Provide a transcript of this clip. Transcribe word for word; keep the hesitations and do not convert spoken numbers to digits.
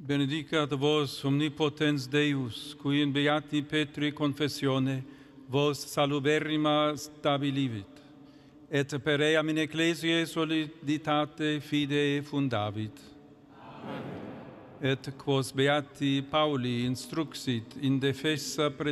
Benedicat vos omnipotens Deus, qui in beati Petri confessione vos saluberrima stabilivit, et per eam in ecclesiae soliditate fidei fundavit. Amen. Et quos beati Pauli instruxit in defensa